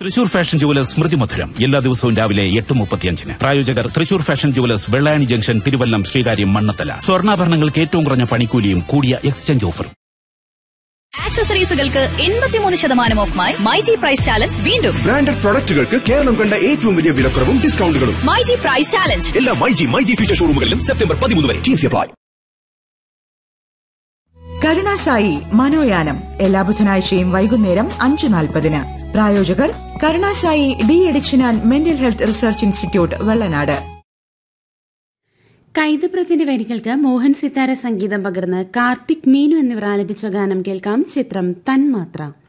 Thrissur fashion jewellers സ്മൃതി മധുരം എല്ലാ ദിവസവും രാവിലെ 8:35. പ്രായോജകർ Thrissur fashion jewellers Vellayani junction, Thiruvallam, Sreekaryam, Mannathala. സ്വർണ്ണാഭരണങ്ങൾക്ക് ഏറ്റവും കുറഞ്ഞ പണിക്കൂലിയും കൂടിയ എക്സ്ചേഞ്ച് ഓഫറും. ആക്സസറീസുകൾക്ക് 83% ഓഫ് മൈജി പ്രൈസ് ചാലഞ്ച് വീണ്ടും. ബ്രാൻഡഡ് പ്രൊഡക്റ്റുകൾക്ക് കേരളം കണ്ട ഏറ്റവും വലിയ വിലക്കുറവും ഡിസ്കൗണ്ടുകളും. മൈജി പ്രൈസ് ചാലഞ്ച് എല്ലാ മൈജി ഫ്യൂച്ചർ ഷോറൂമുകളിലും സെപ്റ്റംബർ 13 വരെ. Teams apply. കരുണാസായി മനോയാനം എല്ലാ ബുധനാഴ്ചയും വൈകുന്നേരം 5:40. പ്രായോജകർ Karunasai de addiction and mental health research institute, Vellanad. കൈതപ്രത്തിന്റെ വരികൾക്ക് മോഹൻ സിത്താര സംഗീതം പകർന്ന് കാർത്തിക്, മീനു എന്നിവർ ആലപിച്ച ഗാനം കേൾക്കാം. ചിത്രം തന്മാത്ര.